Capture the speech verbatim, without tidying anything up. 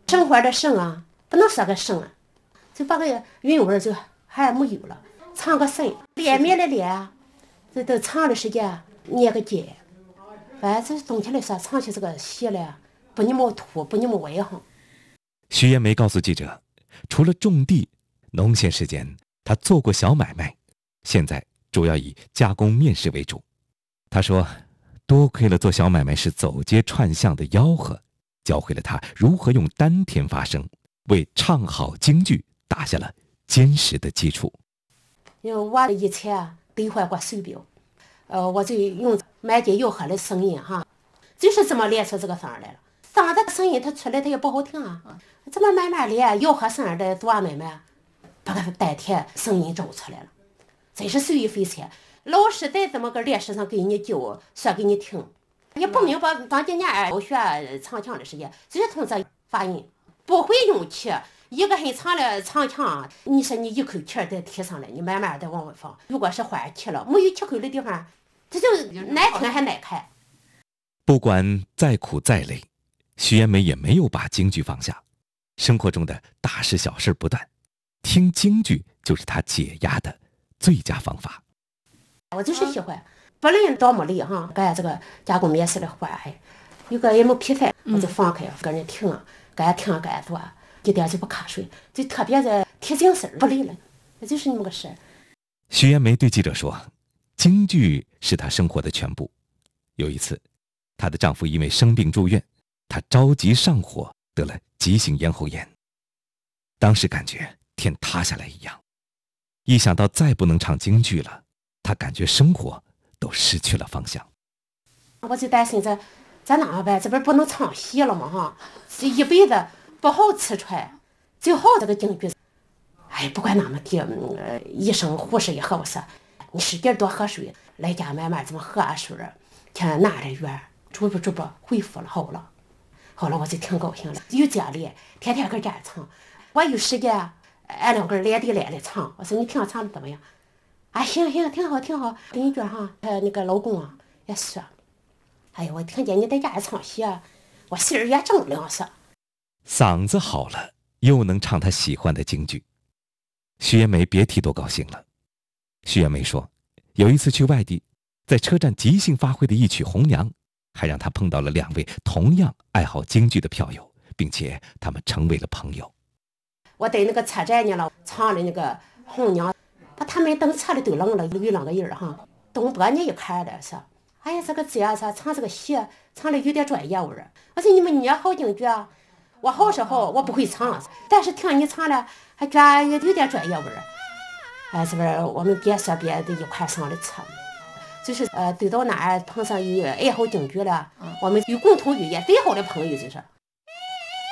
生活的生啊，不能说个生啊，就把个韵味就还没有了。唱个生，脸面的脸啊，这都唱的时间捏个结。反正冬天来说，唱起这个戏来，不那么土，不那么外行。 徐延梅告诉记者，除了种地，农闲时间他做过小买卖，现在主要以加工面食为主。他说，多亏了做小买卖时走街串巷的吆喝，教会了他如何用丹田发声，为唱好京剧打下了坚实的基础。 因为我以前兑换过手表，呃，我就用买点吆喝的声音哈，就是这么练出这个声来了。嗓子声音它出来它也不好听啊，这么慢慢练吆喝声的多慢慢，把个丹田声音找出来了，真是受益匪浅。老师在这么个练习上给你教，说给你听，也不明白当今年我学唱腔的时间，就是从这发音，不会用气。一个人唱了唱腔，你说你一口气再提上来，你慢慢的往外放。如果是换气了，没有气口的地方，这就难听还难看。 不管再苦再累，徐延梅也没有把京剧放下。生活中的大事小事不断，听京剧就是她解压的最佳方法。 我就是喜欢，不论多么累哈，干这个加工面食的活，哎，有个也没皮饭，我就放开，跟人听，干听干做。一点就不瞌睡，就特别的提精神，不累了，那就是那么个事。 徐延梅对记者说，京剧是她生活的全部。有一次，她的丈夫因为生病住院，她着急上火，得了急性咽喉炎。当时感觉天塌下来一样，一想到再不能唱京剧了，她感觉生活都失去了方向。 我就担心这咱哪办？这不是不能唱戏了吗？哈，这一辈子不好吃穿，就好这个京剧。哎，不管那么地，呃，医生护士也和我说，你使劲多喝水，来家慢慢这么喝水，看哪的远，逐步逐步恢复了，好了。好了，我就挺高兴了，有家里天天搁家唱。我有时间，俺两个人连地来来唱。我说你听唱的怎么样？啊，行行，挺好挺好。跟你说哈，呃，那个老公啊也说，哎呀，我听见你在家里唱戏，我心儿也正凉爽。 嗓子好了，又能唱她喜欢的京剧，徐延梅别提多高兴了。徐延梅说，有一次去外地，在车站即兴发挥的一曲《红娘》，还让她碰到了两位同样爱好京剧的票友，并且他们成为了朋友。 我在那个车站呢了，唱的那个《红娘》，把他们等车里都愣了，有两个人哈。东北呢一看的说，哎呀，这个姐说唱这个戏唱的有点专业味儿。我说你们捏好京剧啊？我好是好，我不会唱，但是听你唱了，还觉得有点专业味儿。哎，是不是我们别说别的一块上的车，就是呃，走到哪儿碰上有爱好京剧了，我们有共同语言，最好的朋友就是。